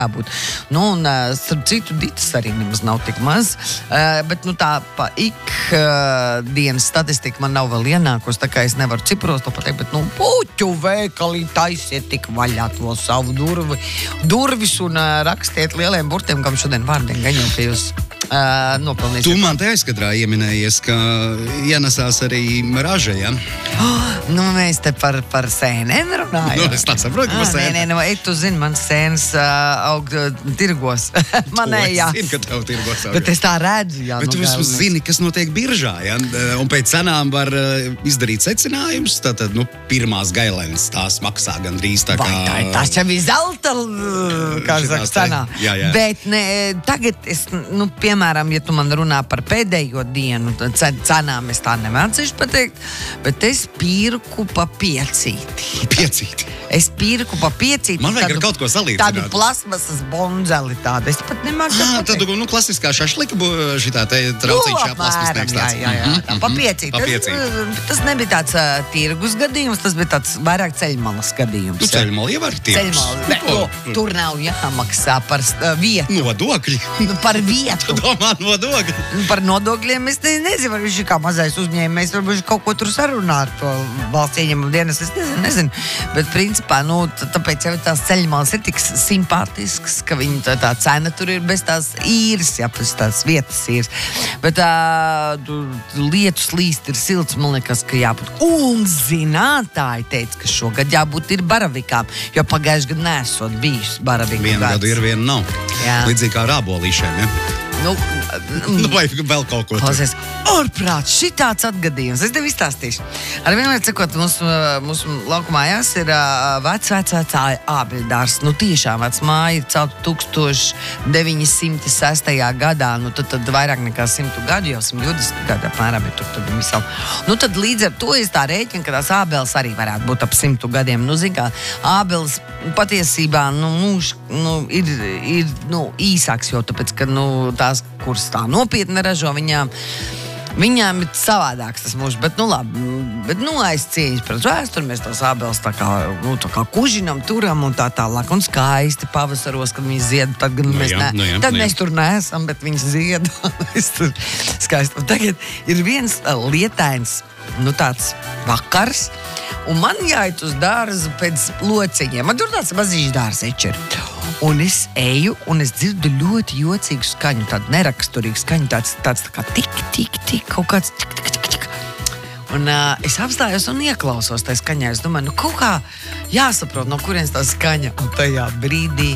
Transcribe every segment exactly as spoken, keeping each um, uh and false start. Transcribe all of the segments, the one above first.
jābūt. Nu, un starp citu, ditas arī nemaz nav tik maz, bet, nu, tā pa ik dienas statistika man nav vēl ienākusi, tā kā es nevaru cipros to pateikt, bet, nu, puķu veikalī taisiet tik vaļā to savu durvi, durvis un rakstiet lieliem burtiem, kam šodien vārdiem gaņo, ka jūs uh, nopelnīsiet. Tu man te aizkadrā ieminējies, ka ienesās arī raža, ja? Oh, nu, mēs te par, par sēnēm runājam. Nu, es tā saprotu, ka par sēnēm. Nē, nē, nu, tu zini, man sēnes uh, aug uh, tirgos. Manējās. Es zinu, ka tev tirgos aug. Bet es tā redzu, jā. Bet nu, tu vismaz zini, kas notiek biržā, ja? Un pēc cenām var uh, izdarīt secinājums. Tātad, nu, pirmās gailēnas tās maksā gandrīz tā kā... Vai tā ir tās jau ir zelta, kā saka, cenā. Jā, jā. Bet ne, tagad es, nu, piemēram, ja tu man runā par pēdējo dienu, cenām es tā nemācīšu pateikt, bet es pirku pa piecīti. Piecīti. Es pirku pa piecīti. Man vajag ar kaut ko salīdzināt. Tādu plasmasas bonzeli tādu. Es pat nemācu ah, tādu, nu, klasiskā šašlika šitā te traucīšā plasmasnieks tāds. Jā, jā, jā. Tā, pa piecīti. Pa piecīti. Tas, tas nebija tāds uh, tirgus gadījums, tas bija tāds vairāk ceļmalas gadījums. Nu, ceļmala jau var tirgus. Ceļmala. Nu, tur nav jāmaksā par uh, vietu. Nodokļi. Nu, par vietu. Domā nodokļi. Par nodokļiem es ne, nezinu, vai viņš ir kā mazais uzņēmējs, varbūt kaut ko tur sarunā ar to valsts ieņemumu dienas, es nezinu, nezinu. Bet principā, nu, tāpēc jau tās ceļmalas ir tik simpātisks, ka viņa tā, tā cena tur ir bez tās īres, jā, bez tās vietas īres. Bet tā, lietu slīst ir silts, man liekas, ka jābūt. Un zinātāji teica, ka šogad jābūt ir baravikām, jo pagājuši gadu nesot bijusi baraviku Vienu gads. gadu ir, vienu nav. Jā. Līdzīgi kā ar ābolīšiem, ja? Nu, nu, vai vēl kaut ko. Klausies, ārprāt, šitāds atgadījums. Es tev izstāstīšu. Ar vienmēr cikot, mūsu, mūsu laukumājās ir uh, vec, vec, vec ābeļdārs. Nu, tiešām vec māja ir celta tūkstoš deviņi simti sestajā gadā. Nu, tad, tad vairāk nekā simtu gadu, jau simt divdesmit gadu apmēram, bet tur tad visam. Nu, tad līdz ar to es tā rēķinu, ka tās ābeles arī varētu būt ap simtu gadiem. Nu, zin kā, ābeles patiesībā, nu, mūž, nu, ir, ir, nu, īsāks, jo tāpēc, ka, nu, tās, kuras tā nopietni ražo, viņām, viņām ir savādāks tas mūžs, bet, nu, labi, bet, nu, aiz cieņas pret vēsturi, mēs tās ābeles tā kā, nu, tā kā kužinam, turam un tā tālāk, un skaisti pavasaros, kad viņi zied, tad, kad nu, mēs, jā, ne, nu, jā, tad nu, mēs tur neesam, bet viņi zied, es tur skaisti. Un tagad ir viens lietains, nu, tāds vakars, un man jāiet uz dārzu pēc lociņiem, man tur tāds mazīšs dārziņš ir. Un es eju, un es dzirdu ļoti jocīgu skaņu, tādu neraksturīgu skaņu, tāds, tāds tā kā tik, tik, tik, kaut kāds tik, tik, tik, tik. Un uh, es apstājos un ieklausos tajā skaņā. Es domāju, nu kaut kā jāsaprot, no kurienes tā skaņa. Un tajā brīdī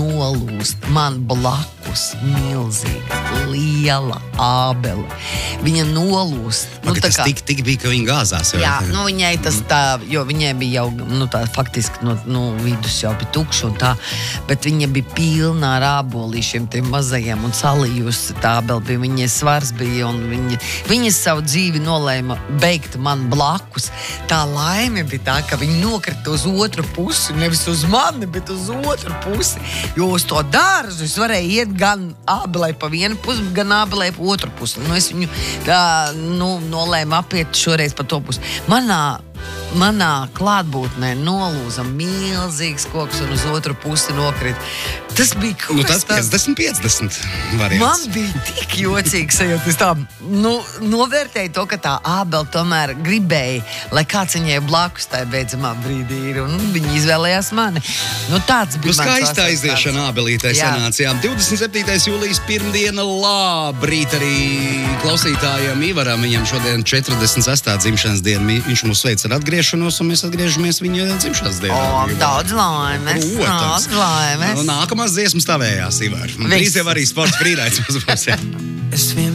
nolūst man blakus milzīga, liela ābele. Viņa nolūst. Nu, tas kā... tik, tik bija, ka viņa gāzās. Jau. Jā, nu viņai tas tā, jo viņai bija jau, nu tā faktiski no nu, vidus jau bija tukša un tā, bet viņa bija pilnā ar ābolīšiem, tiem mazajiem un salījusi tā ābele bija, viņai svars bija un viņa, viņa savu dzīvi nolēma beigt man blakus. Tā laime bija tā, ka viņa nokrita uz otru pusi, nevis uz mani, bet uz otru pusi, jo uz to dārzu es varēju iet gan ābelē pa vienu pusi, gan ābelē pa otru pusi. Nu, es viņu tā, nu, nolēmu apiet šoreiz pa to pusi. Manā, manā klātbūtnē nolūza milzīgs koks un uz otru pusi nokrit. Tas bija kaut nu, kas tas piecdesmit piecdesmit variants. Man bija tik jocīgs sajūta. Es tā, nu, novērtēju to, ka tā ābele tomēr gribēja, lai kāds viņai blakus tajā beidzamā brīdī ir. Un viņi izvēlējās mani. Nu, tāds bija nu, mans skaistā izdiešana ābelītē sanāca. Divdesmit septītais jūlijas pirmdiena, labrīt arī klausītājiem Ivaram. Viņam šodien četrdesmit sestā dzimšanas diena. Viņš mūs sveic ar atgriešanos, un mēs atgriežamies viņa dzimšanas dienā. O, daudz laimes, daudz laimes. Nākamās dziesmas tavējās, Ivar. Drīz jau arī sports frīraids mums būs.